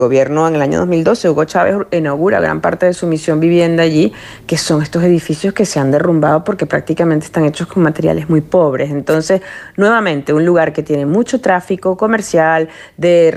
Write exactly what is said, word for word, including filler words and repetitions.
gobierno en el año dos mil doce, Hugo Chávez inaugura gran parte de su misión vivienda allí, que son estos edificios que se han derrumbado porque prácticamente están hechos con materiales muy pobres. Entonces, nuevamente, un lugar que tiene mucho tráfico comercial, de